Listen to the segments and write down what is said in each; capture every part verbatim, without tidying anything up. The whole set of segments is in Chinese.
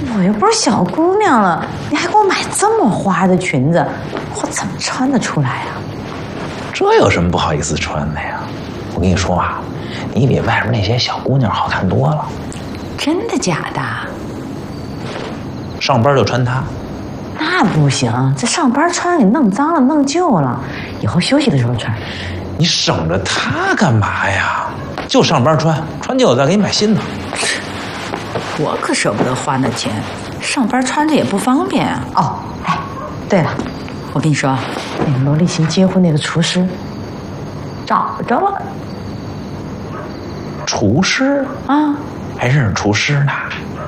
我又不是小姑娘了，你还给我买这么花的裙子，我怎么穿得出来啊？ 这有什么不好意思穿的呀？我跟你说啊，你比外边那些小姑娘好看多了。 真的假的？ 上班就穿它。 那不行，这上班穿给弄脏了、弄旧了，以后休息的时候穿。 你省着它干嘛呀？就上班穿，穿旧我再给你买新的。 我可舍不得花那钱，上班穿着也不方便啊。哦，哎，对了，我跟你说，那个罗立行结婚那个厨师找着了。 厨师啊， 还认识厨师呢？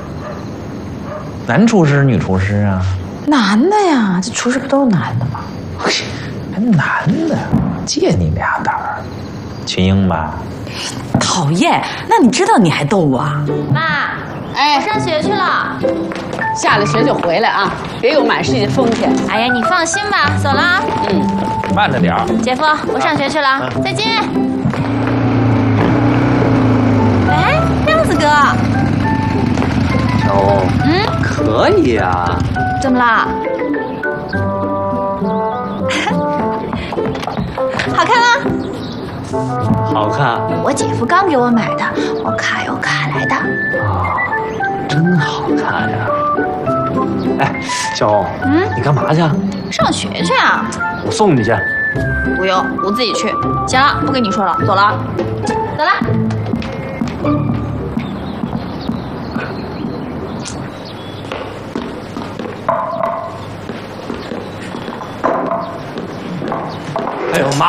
男厨师、女厨师啊？ 男的呀，这厨师不都是男的吗？ 还男的，借你俩胆儿，群英吧？ 讨厌！那你知道你还逗我啊？ 妈，哎，我上学去了。 下了学就回来啊，别有满世界风情。 哎呀，你放心吧，走了。 嗯， 慢着点儿。 姐夫，我上学去了，啊、再见。哎，亮子哥。 哦，嗯，可以呀。 怎么啦？好看吗？ 好看。 我姐夫刚给我买的，我卡有卡来的。 啊，真好看呀！哎，小欧， 嗯， 你干嘛去？ 上学去啊。 我送你去。 不用，我自己去。行了，不跟你说了，走了，走了。 哎呦妈！